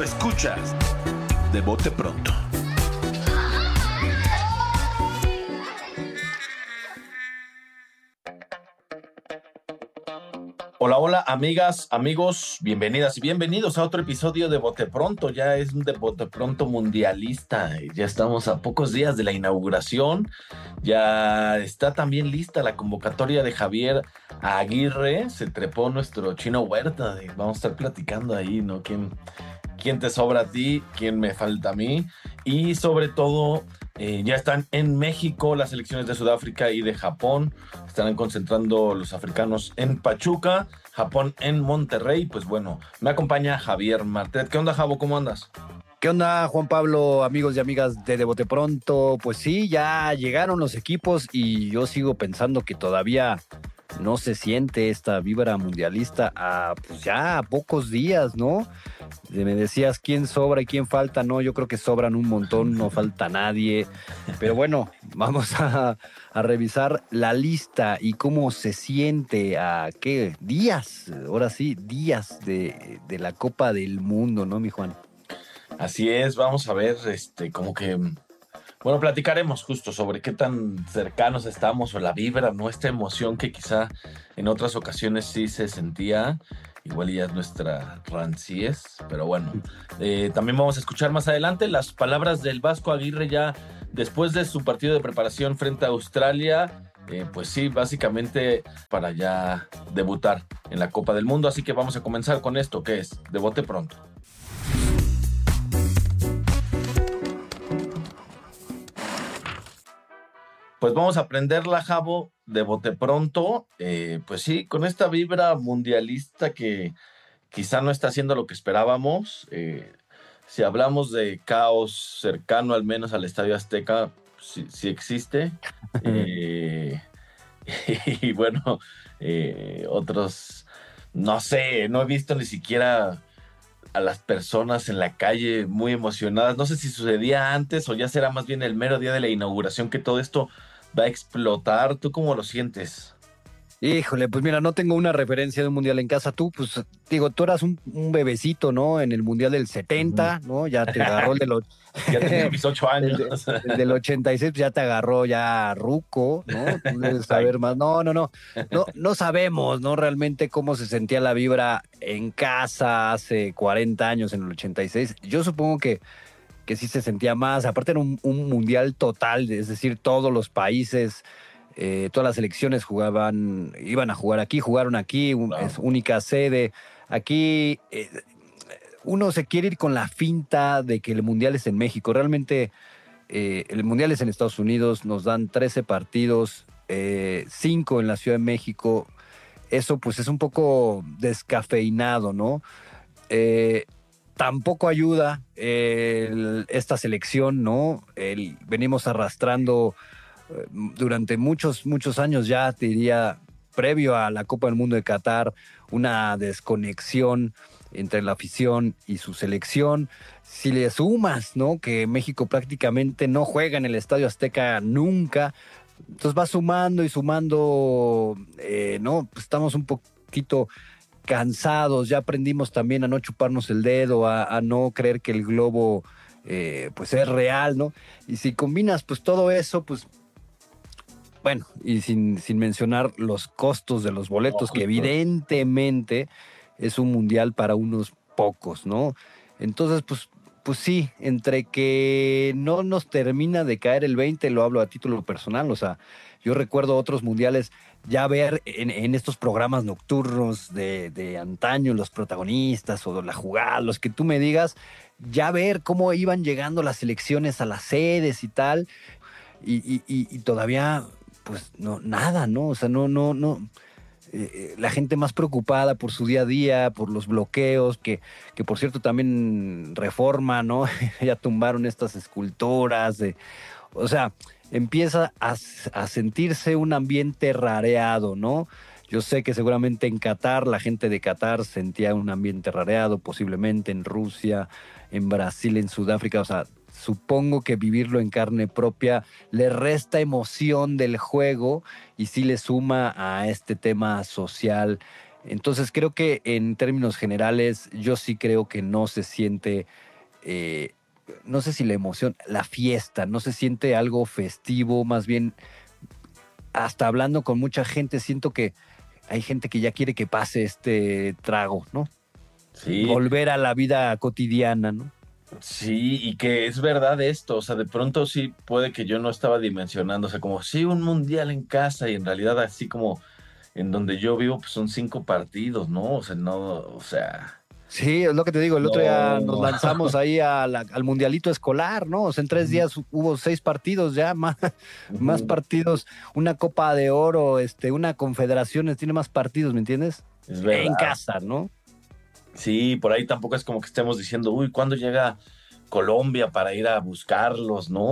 Lo escuchas de bote pronto. Hola, hola, amigas, amigos, bienvenidas y bienvenidos a otro episodio de Bote Pronto. Ya es un de Bote Pronto mundialista. Ya estamos a pocos días de la inauguración. Ya está también lista la convocatoria de Javier Aguirre. Se trepó nuestro Chino Huerta. Vamos a estar platicando ahí, ¿no? ¿Quién te sobra a ti? ¿Quién me falta a mí? Y sobre todo, ya están en México las selecciones de Sudáfrica y de Japón. Estarán concentrando los africanos en Pachuca, Japón en Monterrey. Pues bueno, me acompaña Javier Martet. ¿Qué onda, Javo? ¿Cómo andas? ¿Qué onda, Juan Pablo, amigos y amigas de Bote Pronto? Pues sí, ya llegaron los equipos y yo sigo pensando que todavía no se siente esta vibra mundialista pues ya a pocos días, ¿no? Me decías quién sobra y quién falta, ¿no? Yo creo que sobran un montón, no falta nadie. Pero bueno, vamos a revisar la lista y cómo se siente a, ¿qué? Días, ahora sí, días de la Copa del Mundo, ¿no, mi Juan? Así es, vamos a ver, bueno, platicaremos justo sobre qué tan cercanos estamos o la vibra, ¿no? Esta emoción que quizá en otras ocasiones sí se sentía, igual ya es nuestra rancies, pero bueno. También vamos a escuchar más adelante las palabras del Vasco Aguirre ya después de su partido de preparación frente a Australia. Pues sí, básicamente para ya debutar en la Copa del Mundo, así que vamos a comenzar con esto, que es de bote pronto. Pues vamos a aprenderla, Javo, de bote pronto. Pues sí, con esta vibra mundialista que quizá no está haciendo lo que esperábamos. Si hablamos de caos cercano al menos al Estadio Azteca, sí existe. Y bueno, otros, no sé, no he visto ni siquiera a las personas en la calle muy emocionadas. No sé si sucedía antes o ya será más bien el mero día de la inauguración que todo esto va a explotar. ¿Tú cómo lo sientes? Híjole, pues mira, no tengo una referencia de un mundial en casa. Tú, pues, digo, tú eras un bebecito, ¿no? En el mundial del 70, ¿no? Ya te agarró el Ya tenía mis 8 años. el del 86, pues ya te agarró ya ruco, ¿no? Tú debes saber más. No sabemos, ¿no? Realmente cómo se sentía la vibra en casa hace 40 años, en el 86. Yo supongo que sí se sentía más. Aparte era un mundial total, es decir, todos los países, todas las selecciones iban a jugar aquí, jugaron aquí, es única sede. Aquí uno se quiere ir con la finta de que el mundial es en México. Realmente el mundial es en Estados Unidos, nos dan 13 partidos, 5 en la Ciudad de México. Eso pues es un poco descafeinado, ¿no? Tampoco ayuda esta selección, ¿no? Venimos arrastrando durante muchos años ya, te diría, previo a la Copa del Mundo de Qatar, una desconexión entre la afición y su selección. Si le sumas, ¿no? Que México prácticamente no juega en el Estadio Azteca nunca, entonces va sumando y sumando, ¿no? Pues estamos un poquito cansados, ya aprendimos también a no chuparnos el dedo, a no creer que el globo pues es real, ¿no? Y si combinas pues todo eso, pues bueno, y sin mencionar los costos de los boletos, que evidentemente es un mundial para unos pocos, ¿no? Entonces, pues sí, entre que no nos termina de caer el 20, lo hablo a título personal, o sea, yo recuerdo otros mundiales, ya ver en estos programas nocturnos de antaño, los protagonistas o la jugada, los que tú me digas, ya ver cómo iban llegando las selecciones a las sedes y tal, y todavía, pues, no, nada, ¿no? O sea, no. La gente más preocupada por su día a día, por los bloqueos, que por cierto también Reforma, ¿no? Ya tumbaron estas esculturas, o sea, empieza a sentirse un ambiente rareado, ¿no? Yo sé que seguramente en Qatar, la gente de Qatar sentía un ambiente rareado, posiblemente en Rusia, en Brasil, en Sudáfrica, o sea, supongo que vivirlo en carne propia le resta emoción del juego y sí le suma a este tema social Entonces creo que en términos generales yo sí creo que no se siente, no sé si la emoción, la fiesta, no se siente algo festivo, más bien hasta hablando con mucha gente siento que hay gente que ya quiere que pase este trago, ¿no? Sí, Volver a la vida cotidiana, ¿no? sí, y que es verdad esto, o sea, de pronto sí puede que yo no estaba dimensionando, o sea, como sí, un mundial en casa y en realidad así como en donde yo vivo, pues son 5 partidos, ¿no? O sea, no, o sea, Sí, es lo que te digo, el otro día nos no. lanzamos ahí al mundialito escolar, ¿no? O sea, en 3 días hubo 6 partidos ya, más Ujú, partidos, una Copa de Oro, una Confederaciones, tiene más partidos, ¿me entiendes? es En verdad. casa, ¿no? Sí, por ahí tampoco es como que estemos diciendo, uy, ¿cuándo llega Colombia para ir a buscarlos, no?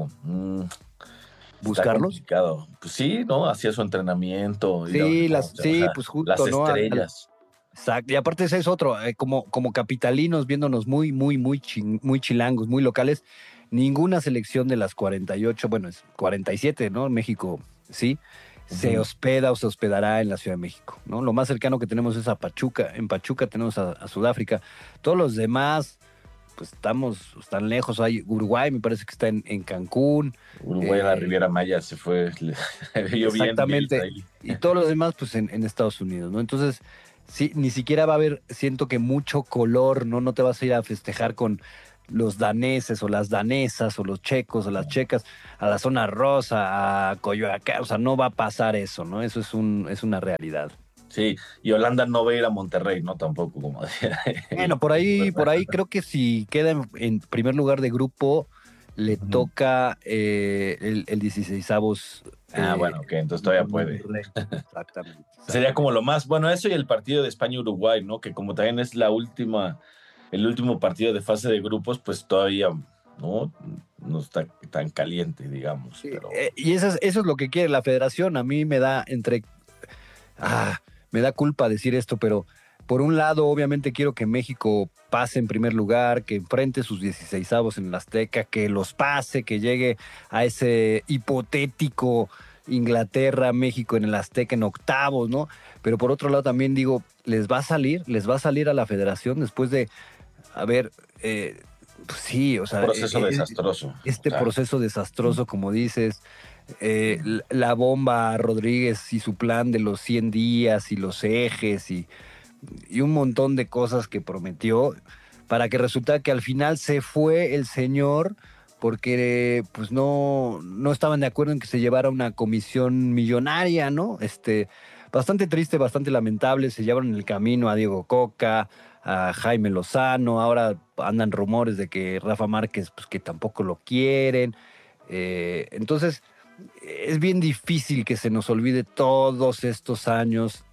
Está Buscarlos. complicado. Pues sí, ¿no? Hacía su entrenamiento, ir a Sí, conocer, o sí, sea, pues las justo, ¿no? estrellas. Exacto. Y aparte ese es otro, como capitalinos viéndonos muy chilangos, muy locales, ninguna selección de las 48, bueno, es 47, ¿no? México, sí, se Ujú. hospeda o se hospedará en la Ciudad de México, ¿no? Lo más cercano que tenemos es a Pachuca, en Pachuca tenemos a Sudáfrica, todos los demás, pues están lejos, hay Uruguay, me parece que está en Cancún, Uruguay a la eh, Riviera Maya se fue, le vio bien Bielsa exactamente. ahí. Y todos los demás, pues en Estados Unidos, ¿no? Entonces, sí, ni siquiera va a haber, siento que mucho color, ¿no? No te vas a ir a festejar con los daneses o las danesas o los checos o las checas a la zona rosa, a Coyoacán. O sea, no va a pasar eso, ¿no? Eso es una realidad. Sí, y Holanda no va a ir a Monterrey, ¿no? Tampoco, como decía Bueno, por ahí creo que si queda en primer lugar de grupo, le Ujú. toca el 16avos Ah, bueno, ok, entonces todavía puede. Monterrey. Exactamente, Sería como exactamente. lo más, bueno, eso y el partido de España-Uruguay, ¿no? Que como también es el último partido de fase de grupos, pues todavía, ¿no? No está tan caliente, digamos, Sí, pero... y eso es lo que quiere la federación. A mí me da ah, me da culpa decir esto, pero por un lado, obviamente quiero que México pase en primer lugar, que enfrente sus 16avos en el Azteca, que los pase, que llegue a ese hipotético Inglaterra-México en el Azteca en octavos, ¿no? Pero por otro lado también digo, les va a salir a la federación después de haber, pues sí, o sea, Proceso desastroso. O este sea, proceso desastroso, como dices, la bomba Rodríguez y su plan de los 100 días y los ejes y un montón de cosas que prometió para que resultara que al final se fue el señor porque pues no estaban de acuerdo en que se llevara una comisión millonaria, ¿no? Bastante triste, bastante lamentable, se llevaron en el camino a Diego Coca, a Jaime Lozano, ahora andan rumores de que Rafa Márquez, pues que tampoco lo quieren. Entonces, es bien difícil que se nos olvide todos estos años,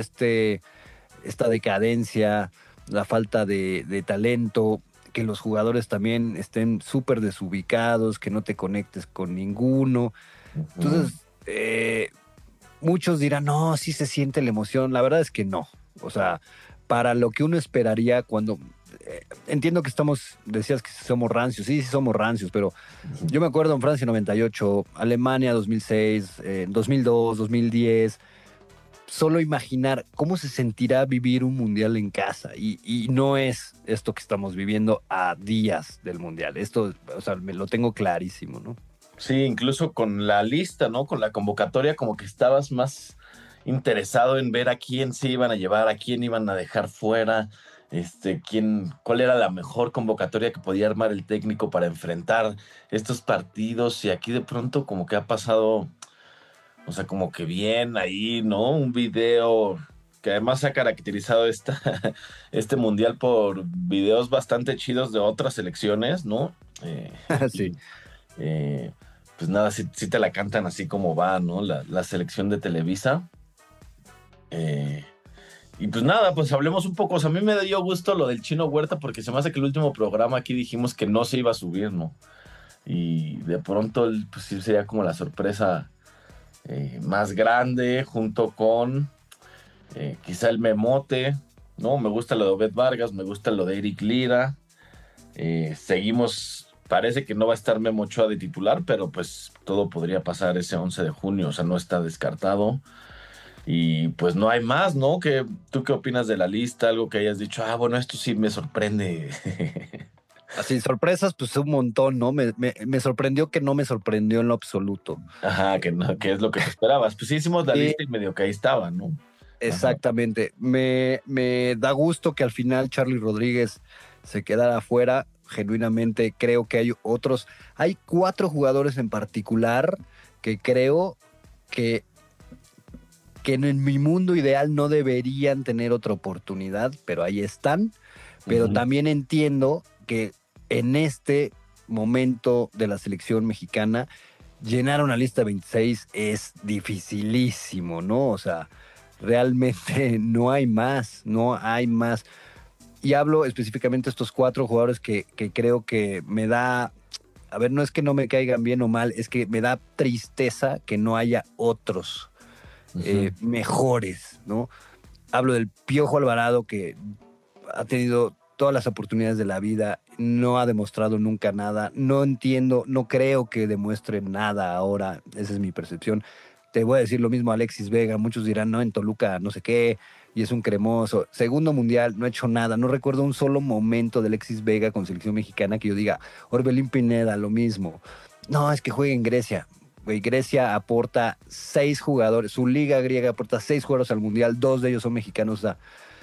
esta decadencia, la falta de talento, que los jugadores también estén súper desubicados, que no te conectes con ninguno. ujú. Entonces, muchos dirán, no, sí se siente la emoción. La verdad es que no. O sea, para lo que uno esperaría cuando... entiendo que decías que somos rancios, sí, sí somos rancios, pero yo me acuerdo en Francia 98, Alemania 2006, 2002, 2010, solo imaginar cómo se sentirá vivir un mundial en casa y no es esto que estamos viviendo a días del mundial. Esto, o sea, me lo tengo clarísimo, ¿no? Sí, incluso con la lista, ¿no? Con la convocatoria, como que estabas más interesado en ver a quién se iban a llevar, a quién iban a dejar fuera, cuál era la mejor convocatoria que podía armar el técnico para enfrentar estos partidos. Y aquí de pronto como que ha pasado, o sea, como que bien ahí, ¿no? Un video que además ha caracterizado este mundial por videos bastante chidos de otras selecciones, ¿no? Eh, Sí. eh, pues nada, sí te la cantan así como va, ¿no? La selección de Televisa. Eh, y pues nada, pues hablemos un poco. O sea, a mí me dio gusto lo del Chino Huerta porque se me hace que el último programa aquí dijimos que no se iba a subir, ¿no? Y de pronto, pues sí sería como la sorpresa más grande junto con quizá el Memote, ¿no? Me gusta lo de Obed Vargas, me gusta lo de Eric Lira. Seguimos, parece que no va a estar Memo Ochoa de titular, pero pues todo podría pasar ese 11 de junio, o sea, no está descartado. Y pues no hay más, ¿no? ¿Tú qué opinas de la lista? Algo que hayas dicho, bueno, esto sí me sorprende. Así, sorpresas, pues un montón, ¿no? Me sorprendió que no me sorprendió en lo absoluto. Ajá, que no, que es lo que te esperabas. Pues sí hicimos la Sí, lista y medio que ahí estaba, ¿no? Ajá. exactamente. Me da gusto que al final Charlie Rodríguez se quedara afuera. Genuinamente creo que hay otros. Hay 4 jugadores en particular que creo que, que en mi mundo ideal no deberían tener otra oportunidad, pero ahí están. Pero Ujú. también entiendo que en este momento de la selección mexicana, llenar una lista de 26 es dificilísimo, ¿no? O sea, realmente no hay más, no hay más. Y hablo específicamente de estos 4 jugadores que creo que me da, a ver, no es que no me caigan bien o mal, es que me da tristeza que no haya otros Ujú. mejores, ¿no? Hablo del Piojo Alvarado, que ha tenido todas las oportunidades de la vida, no ha demostrado nunca nada, no entiendo, no creo que demuestre nada ahora, esa es mi percepción. Te voy a decir lo mismo a Alexis Vega, muchos dirán, no, en Toluca no sé qué, y es un cremoso. Segundo mundial, no ha hecho nada, no recuerdo un solo momento de Alexis Vega con selección mexicana que yo diga, Orbelín Pineda, lo mismo. No, es que juega en Grecia. Güey, Grecia aporta 6 jugadores, su liga griega aporta 6 jugadores al mundial, 2 de ellos son mexicanos, o sea,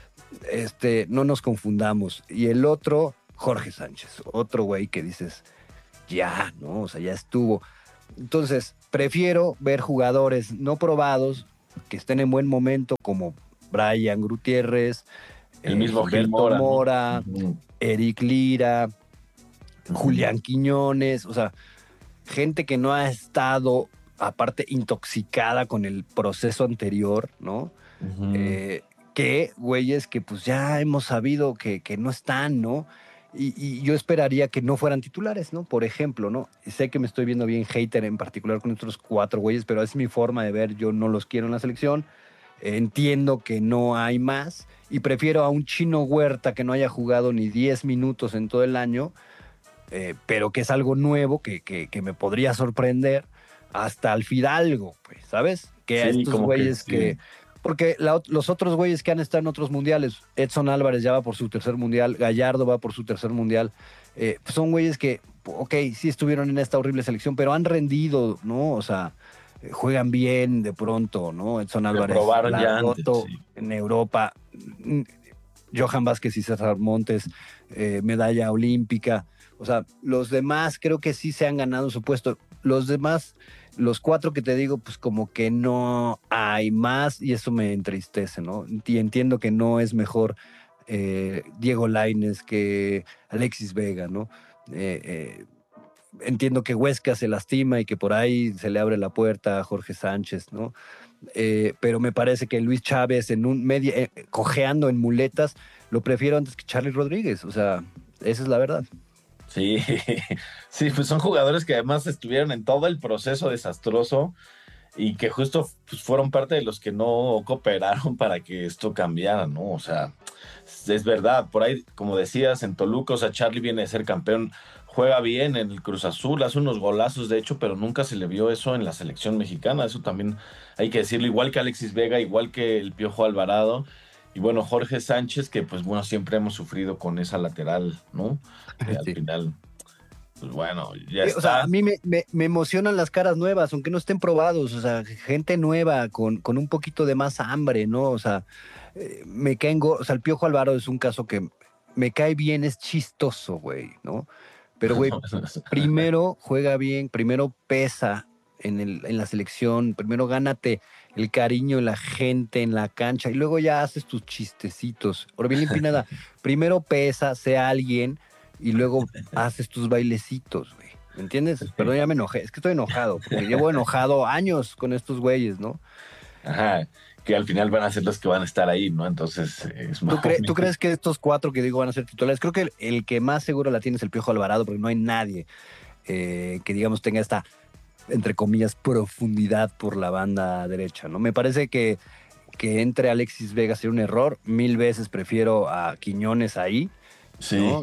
no nos confundamos. Y el otro, Jorge Sánchez, otro güey que dices, ya, ¿no? O sea, ya estuvo. Entonces, prefiero ver jugadores no probados, que estén en buen momento, como Brian Gutiérrez, El mismo Gil Gilberto Mora, ¿no? Mora, Ujú. Eric Lira, Ujú. Julián Quiñones, o sea, gente que no ha estado, aparte, intoxicada con el proceso anterior, ¿no? Ujú. eh, que güeyes que pues ya hemos sabido que no están, ¿no? Y yo esperaría que no fueran titulares, ¿no? Por ejemplo, ¿no? Y sé que me estoy viendo bien hater en particular con estos 4 güeyes, pero es mi forma de ver, yo no los quiero en la selección. Entiendo que no hay más y prefiero a un Chino Huerta que no haya jugado ni 10 minutos en todo el año, pero que es algo nuevo que me podría sorprender, hasta al Fidalgo, pues, ¿sabes? Que a Sí, estos como que güeyes sí. que... Porque los otros güeyes que han estado en otros mundiales, Edson Álvarez ya va por su tercer mundial, Gallardo va por su tercer mundial, pues son güeyes que, ok, sí estuvieron en esta horrible selección, pero han rendido, ¿no? O sea, juegan bien de pronto, ¿no? Edson Que Álvarez probaron la ha ya antes, roto sí. en Europa. Johan Vázquez y César Montes, medalla olímpica. O sea, los demás creo que sí se han ganado su puesto. Los demás, los 4 que te digo, pues como que no hay más y eso me entristece, ¿no? Y entiendo que no es mejor Diego Lainez que Alexis Vega, ¿no? Eh, eh, entiendo que Huesca se lastima y que por ahí se le abre la puerta a Jorge Sánchez, ¿no? Pero me parece que Luis Chávez en un medio, cojeando en muletas, lo prefiero antes que Charlie Rodríguez. O sea, esa es la verdad. Sí, sí, pues son jugadores que además estuvieron en todo el proceso desastroso y que justo pues, fueron parte de los que no cooperaron para que esto cambiara, ¿no? O sea, es verdad, por ahí, como decías, en Toluca, o sea, Charlie viene de ser campeón, juega bien en el Cruz Azul, hace unos golazos, de hecho, pero nunca se le vio eso en la selección mexicana, eso también hay que decirlo, igual que Alexis Vega, igual que el Piojo Alvarado, y bueno, Jorge Sánchez, que pues bueno, siempre hemos sufrido con esa lateral, ¿no? Que al Sí. final, pues bueno, ya O sea, está. a mí me emocionan las caras nuevas, aunque no estén probados. O sea, gente nueva con un poquito de más hambre, ¿no? O sea, o sea, el Piojo Alvaro es un caso que me cae bien, es chistoso, güey, ¿no? Pero, güey, primero juega bien, primero pesa en la selección, primero gánate el cariño de la gente en la cancha y luego ya haces tus chistecitos. Orbelín Pineda, primero pesa, sea alguien y luego haces tus bailecitos, güey. ¿Me entiendes? Perdón, ya me enojé. Es que estoy enojado, porque llevo enojado años con estos güeyes, ¿no? Ajá, que al final van a ser los que van a estar ahí, ¿no? Entonces, es más ¿Tú crees que estos 4 que digo van a ser titulares? Creo que el que más seguro la tiene es el Piojo Alvarado, porque no hay nadie que, digamos, tenga esta, entre comillas, profundidad por la banda derecha, ¿no? Me parece que entre Alexis Vega sería un error. 1000 veces prefiero a Quiñones ahí, Sí, ¿no?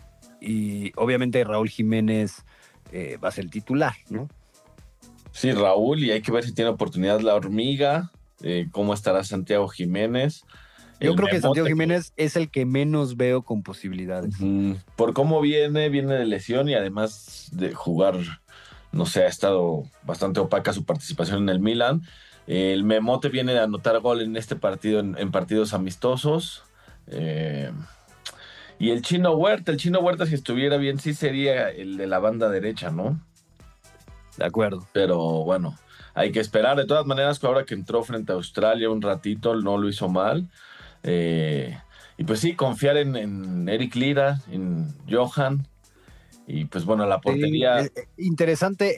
Y obviamente Raúl Jiménez va a ser el titular, ¿no? sí, Raúl, y hay que ver si tiene oportunidad la hormiga. cómo estará Santiago Jiménez. Yo El creo que Santiago Memote, Jiménez es el que menos veo con posibilidades. por cómo viene de lesión y además de jugar, no sé, ha estado bastante opaca su participación en el Milan. El Memote viene de anotar gol en este partido, en partidos amistosos. Eh, y el Chino Huerta, si estuviera bien, sí sería el de la banda derecha, ¿no? De acuerdo. Pero bueno, hay que esperar. De todas maneras, ahora que entró frente a Australia un ratito, no lo hizo mal. Y pues sí, confiar en Eric Lira, en Johan. Y pues bueno, la Sí, portería. interesante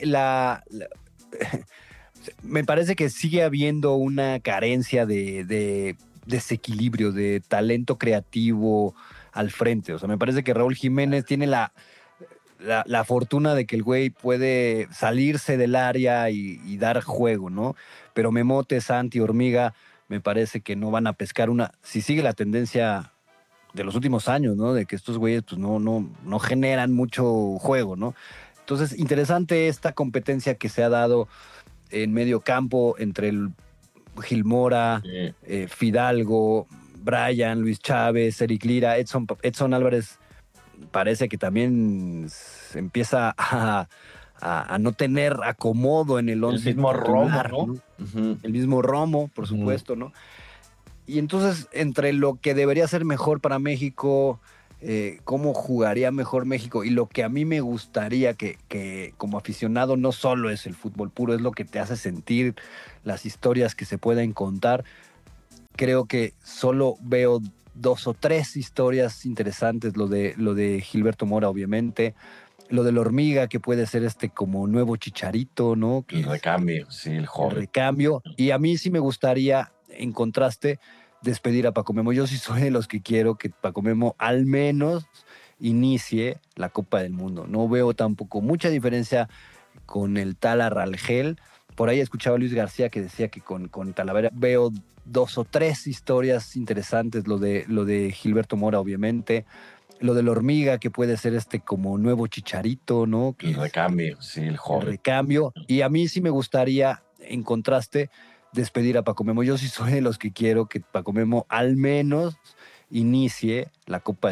me parece que sigue habiendo una carencia de desequilibrio, de talento creativo al frente. O sea, me parece que Raúl Jiménez tiene la fortuna de que el güey puede salirse del área y dar juego, ¿no? Pero Memote, Santi, Hormiga, me parece que no van a pescar una. Si sigue la tendencia de los últimos años, ¿no? De que estos güeyes pues no generan mucho juego, ¿no? Entonces, interesante esta competencia que se ha dado en medio campo entre el Gilmora, Fidalgo, Brian, Luis Chávez, Eric Lira, Edson Álvarez parece que también se empieza a no tener acomodo en el El 11 mismo Romo, titular, ¿no? ¿no? Ujú. El mismo Romo, por supuesto, ¿no? Y entonces, entre lo que debería ser mejor para México, cómo jugaría mejor México y lo que a mí me gustaría que como aficionado no solo es el fútbol puro, es lo que te hace sentir, las historias que se pueden contar. Creo que solo veo 2 o 3 historias interesantes, lo de Gilberto Mora, obviamente, lo de la Hormiga, que puede ser como nuevo Chicharito, ¿no? El recambio, sí, el El joven. recambio. Y a mí sí me gustaría, en contraste, despedir a Paco Memo. Yo sí soy de los que quiero que Paco Memo al menos inicie la Copa del Mundo. No veo tampoco mucha diferencia con el tal Arrangel. Por ahí escuchaba a Luis García que decía que con Talavera veo 2 o 3 historias interesantes, lo de Gilberto Mora, obviamente, lo de la Hormiga, que puede ser como nuevo Chicharito, ¿no? El recambio, sí, el El joven. recambio. Y a mí sí me gustaría, en contraste, despedir a Paco Memo. Yo sí soy de los que quiero que Paco Memo al menos inicie la Copa